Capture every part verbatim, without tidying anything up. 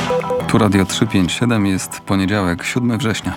Tu Radio trzy pięć siedem, jest poniedziałek, siódmego września.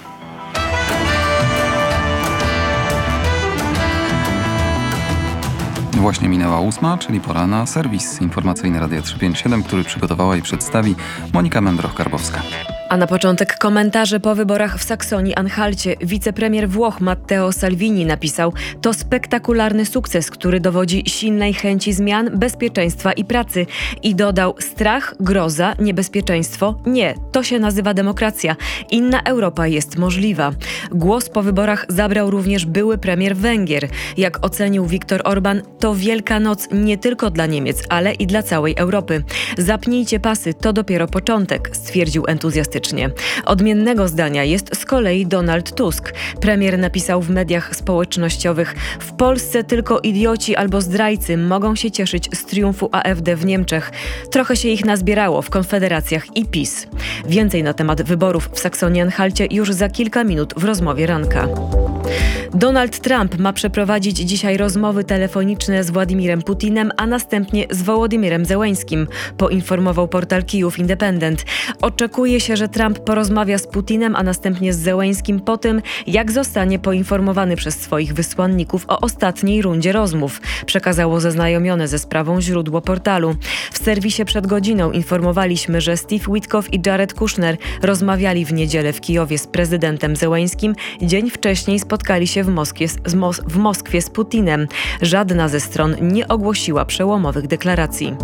Właśnie minęła ósma, czyli pora na serwis informacyjny Radia trzysta pięćdziesiąt siedem, który przygotowała i przedstawi Monika Mędroch-Karbowska. A na początek komentarze po wyborach w Saksonii-Anhalcie. Wicepremier Włoch Matteo Salvini napisał: to spektakularny sukces, który dowodzi silnej chęci zmian, bezpieczeństwa i pracy. I dodał: strach, groza, niebezpieczeństwo. Nie, to się nazywa demokracja. Inna Europa jest możliwa. Głos po wyborach zabrał również były premier Węgier. Jak ocenił Viktor Orban, to wielka noc nie tylko dla Niemiec, ale i dla całej Europy. Zapnijcie pasy, to dopiero początek, stwierdził entuzjastycznie. Odmiennego zdania jest z kolei Donald Tusk. Premier napisał w mediach społecznościowych: w Polsce tylko idioci albo zdrajcy mogą się cieszyć z triumfu A F D w Niemczech. Trochę się ich nazbierało w konfederacjach i PiS. Więcej na temat wyborów w Saksonii-Anhalcie już za kilka minut w rozmowie ranka. Donald Trump ma przeprowadzić dzisiaj rozmowy telefoniczne z Władimirem Putinem, a następnie z Wołodymirem Zełeńskim, poinformował portal Kijów Independent. Oczekuje się, że Trump porozmawia z Putinem, a następnie z Zełeńskim po tym, jak zostanie poinformowany przez swoich wysłanników o ostatniej rundzie rozmów, przekazało zaznajomione ze sprawą źródło portalu. W serwisie przed godziną informowaliśmy, że Steve Witkoff i Jared Kushner rozmawiali w niedzielę w Kijowie z prezydentem Zełeńskim. Dzień wcześniej spotkali się w Moskwie, z, Mos- w Moskwie z Putinem. Żadna ze stron nie ogłosiła przełomowych deklaracji.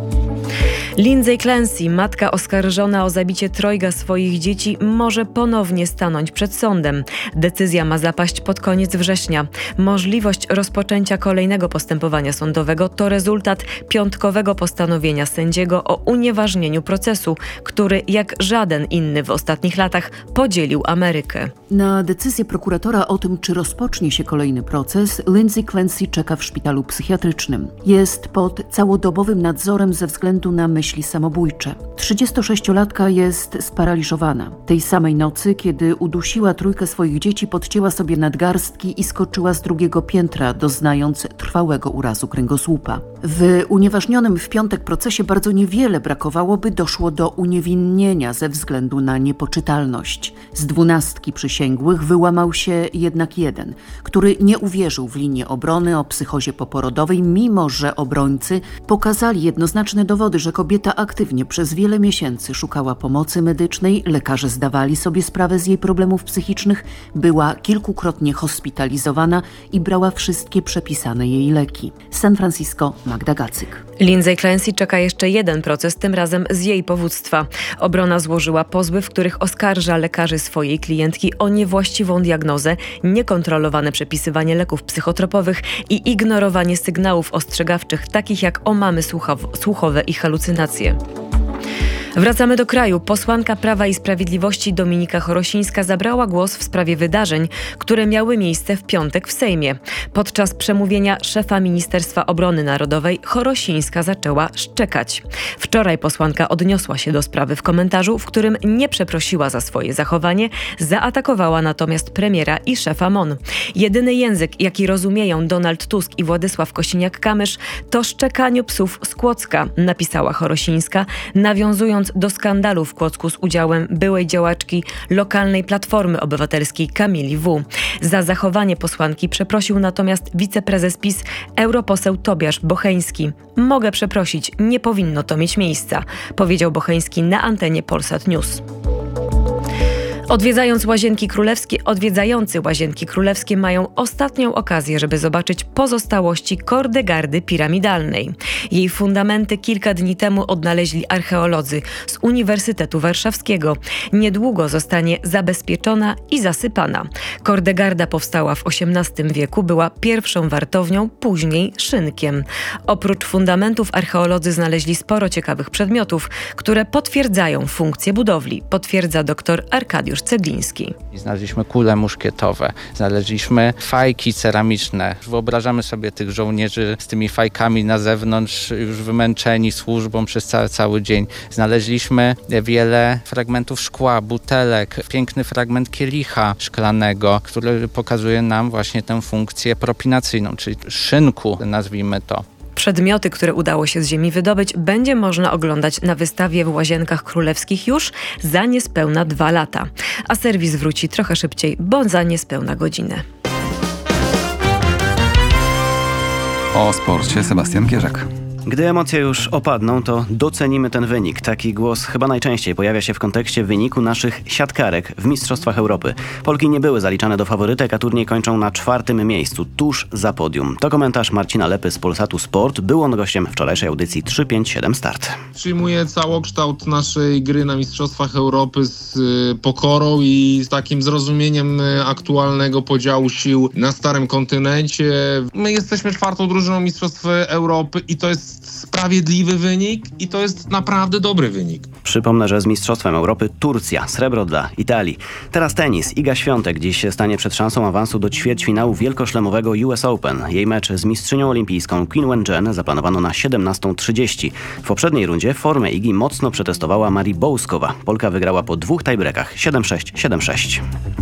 Lindsay Clancy, matka oskarżona o zabicie trojga swoich dzieci, może ponownie stanąć przed sądem. Decyzja ma zapaść pod koniec września. Możliwość rozpoczęcia kolejnego postępowania sądowego to rezultat piątkowego postanowienia sędziego o unieważnieniu procesu, który jak żaden inny w ostatnich latach podzielił Amerykę. Na decyzję prokuratora o tym, czy rozpocznie się kolejny proces, Lindsay Clancy czeka w szpitalu psychiatrycznym. Jest pod całodobowym nadzorem ze względu na myśli samobójcze. trzydziestosześciolatka jest sparaliżowana. Tej samej nocy, kiedy udusiła trójkę swoich dzieci, podcięła sobie nadgarstki i skoczyła z drugiego piętra, doznając trwałego urazu kręgosłupa. W unieważnionym w piątek procesie bardzo niewiele brakowało, by doszło do uniewinnienia ze względu na niepoczytalność. Z dwunastki przysięgłych wyłamał się jednak jeden, który nie uwierzył w linię obrony o psychozie poporodowej, mimo że obrońcy pokazali jednoznaczne dowody, że kobieta aktywnie przez wiele miesięcy szukała pomocy medycznej, lekarze zdawali sobie sprawę z jej problemów psychicznych, była kilkukrotnie hospitalizowana i brała wszystkie przepisane jej leki. San Francisco, Magda Gacyk. Lindsay Clancy czeka jeszcze jeden proces, tym razem z jej powództwa. Obrona złożyła pozwy, w których oskarża lekarzy swojej klientki o niewłaściwą diagnozę, niekontrolowane przepisywanie leków psychotropowych i ignorowanie sygnałów ostrzegawczych, takich jak omamy słuchowe i halucynacje. Wracamy do kraju. Posłanka Prawa i Sprawiedliwości Dominika Chorosińska zabrała głos w sprawie wydarzeń, które miały miejsce w piątek w Sejmie. Podczas przemówienia szefa Ministerstwa Obrony Narodowej Chorosińska zaczęła szczekać. Wczoraj posłanka odniosła się do sprawy w komentarzu, w którym nie przeprosiła za swoje zachowanie, zaatakowała natomiast premiera i szefa M O N. Jedyny język, jaki rozumieją Donald Tusk i Władysław Kosiniak-Kamysz, to szczekaniu psów z Kłodzka, napisała Chorosińska, nawiązując do skandalu w Kłodzku z udziałem byłej działaczki lokalnej Platformy Obywatelskiej Kamili W. Za zachowanie posłanki przeprosił natomiast wiceprezes PiS, europoseł Tobiasz Bocheński. Mogę przeprosić, nie powinno to mieć miejsca, powiedział Bocheński na antenie Polsat News. Odwiedzając Łazienki Królewskie, odwiedzający Łazienki Królewskie mają ostatnią okazję, żeby zobaczyć pozostałości Kordegardy piramidalnej. Jej fundamenty kilka dni temu odnaleźli archeolodzy z Uniwersytetu Warszawskiego. Niedługo zostanie zabezpieczona i zasypana. Kordegarda powstała w osiemnastym wieku, była pierwszą wartownią, później szynkiem. Oprócz fundamentów archeolodzy znaleźli sporo ciekawych przedmiotów, które potwierdzają funkcję budowli, potwierdza dr Arkadiusz Cegliński. Znaleźliśmy kule muszkietowe, znaleźliśmy fajki ceramiczne. Wyobrażamy sobie tych żołnierzy z tymi fajkami na zewnątrz, już wymęczeni służbą przez cały, cały dzień. Znaleźliśmy wiele fragmentów szkła, butelek, piękny fragment kielicha szklanego, który pokazuje nam właśnie tę funkcję propinacyjną, czyli szynku, nazwijmy to. Przedmioty, które udało się z ziemi wydobyć, będzie można oglądać na wystawie w Łazienkach Królewskich już za niespełna dwa lata. A serwis wróci trochę szybciej, bo za niespełna godzinę. O sporcie Sebastian Kierzak. Gdy emocje już opadną, to docenimy ten wynik. Taki głos chyba najczęściej pojawia się w kontekście wyniku naszych siatkarek w Mistrzostwach Europy. Polki nie były zaliczane do faworytek, a turniej kończą na czwartym miejscu, tuż za podium. To komentarz Marcina Lepy z Polsatu Sport. Był on gościem wczorajszej audycji trzy pięć siedem Start. Przyjmuję całokształt naszej gry na Mistrzostwach Europy z y, pokorą i z takim zrozumieniem y, aktualnego podziału sił na starym kontynencie. My jesteśmy czwartą drużyną Mistrzostw Europy i to jest sprawiedliwy wynik i to jest naprawdę dobry wynik. Przypomnę, że z Mistrzostwem Europy Turcja, srebro dla Italii. Teraz tenis. Iga Świątek dziś stanie przed szansą awansu do ćwierćfinału wielkoszlemowego U S Open. Jej mecz z mistrzynią olimpijską Qin Wen-jen zaplanowano na siedemnastą trzydzieści. W poprzedniej rundzie formę Igi mocno przetestowała Marii Bołskowa. Polka wygrała po dwóch tiebreakach siedem sześć, siedem sześć.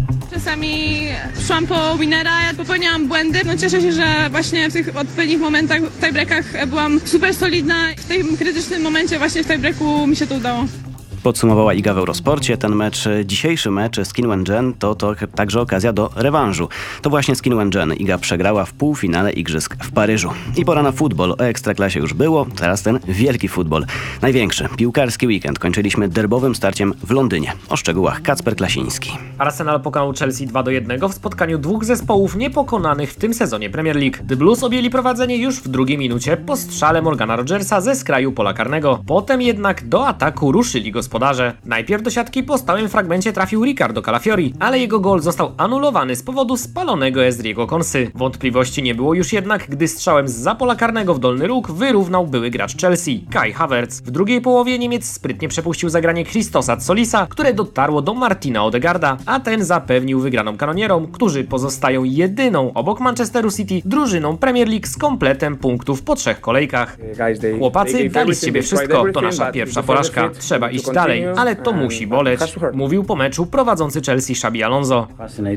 Czasami szłam po winera, ja popełniałam błędy. No cieszę się, że właśnie w tych odpowiednich momentach, w tiebreakach byłam super solidna. W tym krytycznym momencie właśnie w tiebreaku mi się to udało. Podsumowała Iga w Eurosporcie. Ten mecz, dzisiejszy mecz z Qin Wen-jen to, to także okazja do rewanżu. To właśnie z Qin Wen-jen Iga przegrała w półfinale Igrzysk w Paryżu. I pora na futbol. O Ekstraklasie już było, teraz ten wielki futbol. Największy piłkarski weekend kończyliśmy derbowym starciem w Londynie. O szczegółach Kacper Klasiński. Arsenal pokonał Chelsea dwa do jednego w spotkaniu dwóch zespołów niepokonanych w tym sezonie Premier League. The Blues objęli prowadzenie już w drugiej minucie po strzale Morgana Rodgersa ze skraju pola karnego. Potem jednak do ataku ruszyli gospodarze. Najpierw do siatki po stałym fragmencie trafił Ricardo Calafiori, ale jego gol został anulowany z powodu spalonego Ezriego Konsy. Wątpliwości nie było już jednak, gdy strzałem zza pola karnego w dolny róg wyrównał były gracz Chelsea, Kai Havertz. W drugiej połowie Niemiec sprytnie przepuścił zagranie Christosa Solisa, które dotarło do Martina Odegaarda, a ten zapewnił wygraną kanonierom, którzy pozostają jedyną obok Manchesteru City drużyną Premier League z kompletem punktów po trzech kolejkach. Chłopacy dali z siebie wszystko, to nasza pierwsza porażka, trzeba iść dalej, ale to musi boleć, mówił po meczu prowadzący Chelsea Xabi Alonso.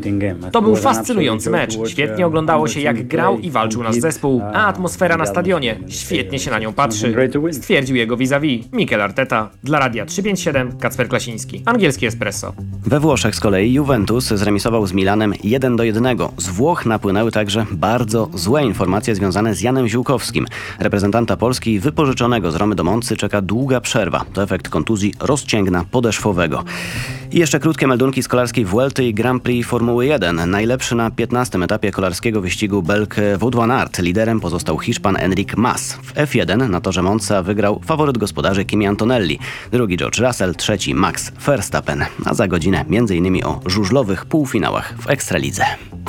To był fascynujący mecz, świetnie oglądało się jak grał i walczył nasz zespół, a atmosfera na stadionie, świetnie się na nią patrzy, stwierdził jego vis-a-vis Mikel Arteta. Dla Radia trzysta pięćdziesiąt siedem Kacper Klasiński, Angielski Espresso. We Włoszech z kolei Juventus zremisował z Milanem jeden do jednego. Z Włoch napłynęły także bardzo złe informacje związane z Janem Ziółkowskim. Reprezentanta Polski wypożyczonego z Romy do Moncy czeka długa przerwa. To efekt kontuzji rozcięgna podeszwowego. I jeszcze krótkie meldunki z kolarskiej Vuelty i Grand Prix Formuły jeden. Najlepszy na piętnastym etapie kolarskiego wyścigu Belg Wout van Aert. Liderem pozostał Hiszpan Enric Mas. W F jeden na torze Monza wygrał faworyt gospodarzy Kimi Antonelli. Drugi George Russell, trzeci Max Verstappen. A za godzinę między innymi o żużlowych półfinałach w Ekstralidze.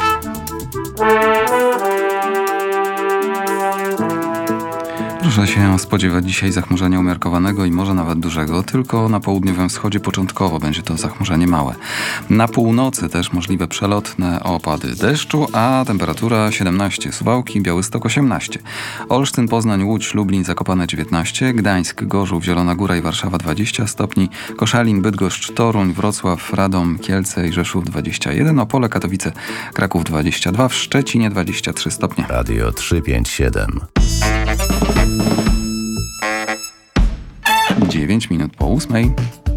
Proszę się spodziewać dzisiaj zachmurzenia umiarkowanego i może nawet dużego, tylko na południowym wschodzie początkowo będzie to zachmurzenie małe. Na północy też możliwe przelotne opady deszczu, a temperatura siedemnaście, Suwałki, Białystok osiemnaście, Olsztyn, Poznań, Łódź, Lublin, Zakopane dziewiętnaście, Gdańsk, Gorzów, Zielona Góra i Warszawa dwadzieścia stopni, Koszalin, Bydgoszcz, Toruń, Wrocław, Radom, Kielce i Rzeszów dwadzieścia jeden, Opole, Katowice, Kraków dwadzieścia dwa, w Szczecinie dwadzieścia trzy stopnie. Radio trzysta pięćdziesiąt siedem. dziewięć minut po ósmej.